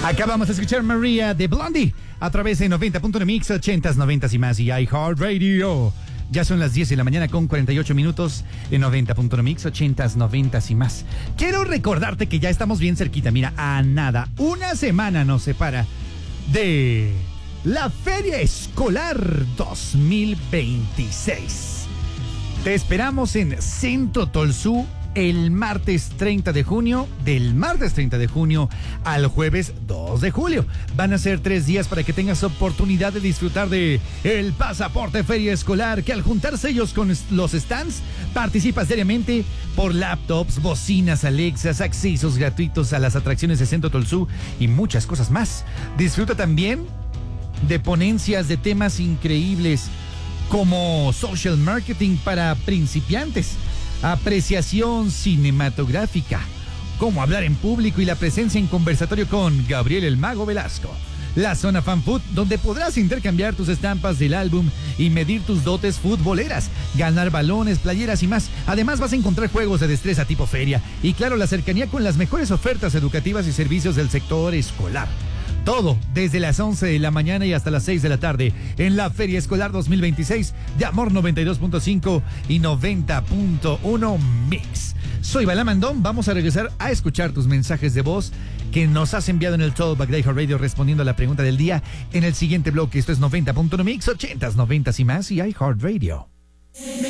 Acabamos de escuchar María de Blondie a través de 90.1 Mix, 80s, 90s y más y iHeartRadio. Ya son las 10 de la mañana con 48 minutos en 90.1 Mix, 80s, 90s y más. Quiero recordarte que ya estamos bien cerquita, mira, a nada. Una semana nos separa de la Feria Escolar 2026. Te esperamos en Centro Tolsú el martes 30 de junio, del martes 30 de junio al jueves 2 de julio. Van a ser 3 días para que tengas oportunidad de disfrutar de el Pasaporte Feria Escolar, que al juntar sellos con los stands, participas diariamente por laptops, bocinas, Alexas, accesos gratuitos a las atracciones de Centro Tolsú y muchas cosas más. Disfruta también de ponencias de temas increíbles como social marketing para principiantes, apreciación cinematográfica, cómo hablar en público y la presencia en conversatorio con Gabriel el Mago Velasco. La zona Fan Food, donde podrás intercambiar tus estampas del álbum y medir tus dotes futboleras, ganar balones, playeras y más. Además vas a encontrar juegos de destreza tipo feria y claro, la cercanía con las mejores ofertas educativas y servicios del sector escolar. Todo desde las 11 de la mañana y hasta las 6 de la tarde en la Feria Escolar 2026 de Amor 92.5 y 90.1 Mix. Soy Bala Mandón, vamos a regresar a escuchar tus mensajes de voz que nos has enviado en el Talkback de iHeartRadio respondiendo a la pregunta del día en el siguiente bloque. Esto es 90.1 Mix, 80s, 90s y más y iHeartRadio.